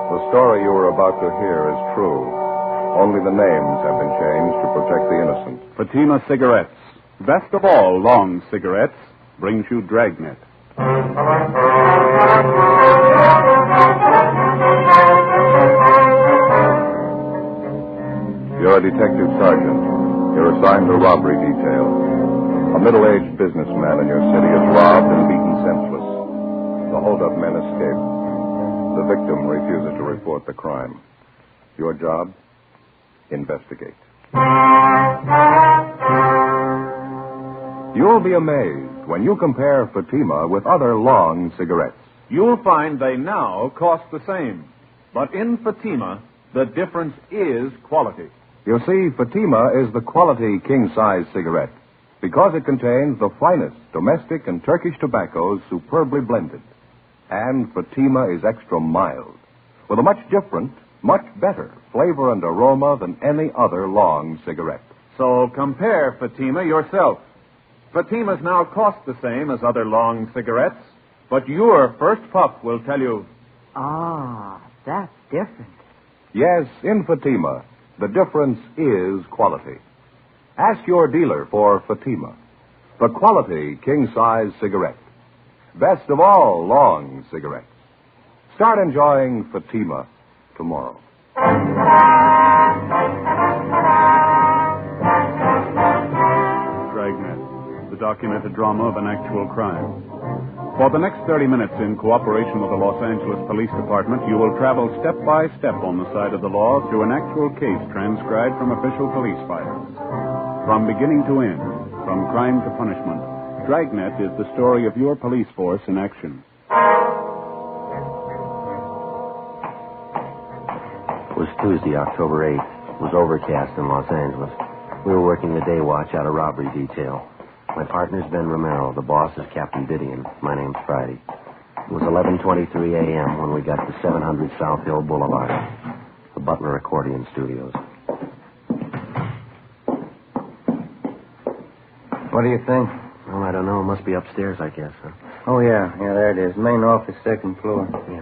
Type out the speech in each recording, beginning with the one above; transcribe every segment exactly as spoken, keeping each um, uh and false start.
The story you are about to hear is true. Only the names have been changed to protect the innocent. Fatima Cigarettes, best of all long cigarettes, brings you Dragnet. You're a detective sergeant. You're assigned to robbery detail. A middle-aged businessman in your city is robbed and beaten senseless. The hold-up men escape. The victim refuses to report the crime. Your job? Investigate. You'll be amazed when you compare Fatima with other long cigarettes. You'll find they now cost the same. But in Fatima, the difference is quality. You see, Fatima is the quality king-size cigarette because it contains the finest domestic and Turkish tobaccos superbly blended. And Fatima is extra mild, with a much different, much better flavor and aroma than any other long cigarette. So compare Fatima yourself. Fatimas now cost the same as other long cigarettes, but your first puff will tell you... Ah, that's different. Yes, in Fatima, the difference is quality. Ask your dealer for Fatima, the quality king-size cigarette. Best of all long cigarettes. Start enjoying Fatima tomorrow. Dragnet, the documented drama of an actual crime. For the next thirty minutes, in cooperation with the Los Angeles Police Department, you will travel step by step on the side of the law through an actual case transcribed from official police files. From beginning to end, from crime to punishment, Dragnet is the story of your police force in action. It was Tuesday, October eighth. It was overcast in Los Angeles. We were working the day watch out of robbery detail. My partner's Ben Romero. The boss is Captain Didion. My name's Friday. It was eleven twenty-three a.m. when we got to seven hundred South Hill Boulevard, the Butler Accordion Studios. What do you think? Oh, I don't know. It must be upstairs, I guess, huh? Oh, yeah. Yeah, there it is. Main office, second floor. Yeah.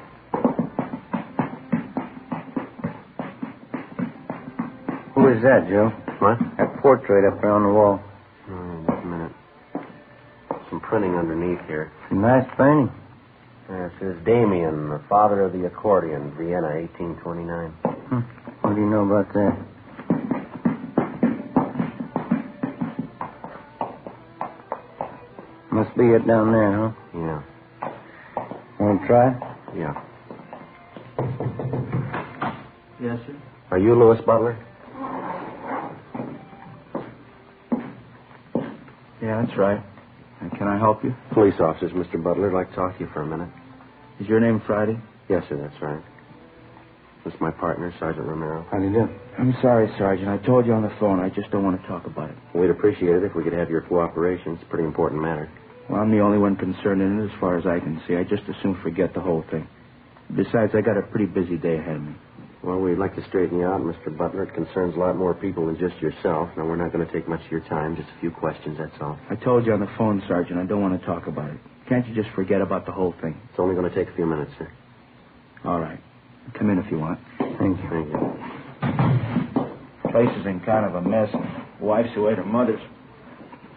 Who is that, Joe? What? That portrait up there on the wall. Oh, just a minute. Some printing underneath here. Nice painting. Yeah, it says Damien, the father of the accordion, Vienna, eighteen twenty-nine. Hmm. What do you know about that? Must be it down there, huh? Yeah. Want to try? Yeah. Yes, sir. Are you Louis Butler? Yeah, that's right. And can I help you? Police officers, Mister Butler. I'd like to talk to you for a minute. Is your name Friday? Yes, sir, that's right. This is my partner, Sergeant Romero. How do you do? I'm sorry, Sergeant. I told you on the phone. I just don't want to talk about it. We'd appreciate it if we could have your cooperation. It's a pretty important matter. Well, I'm the only one concerned in it as far as I can see. I just as soon forget the whole thing. Besides, I got a pretty busy day ahead of me. Well, we'd like to straighten you out, Mister Butler. It concerns a lot more people than just yourself. Now, we're not going to take much of your time. Just a few questions, that's all. I told you on the phone, Sergeant. I don't want to talk about it. Can't you just forget about the whole thing? It's only going to take a few minutes, sir. All right. Come in if you want. Thank you. Thank you. Place is in kind of a mess. Wife's away at her mother's.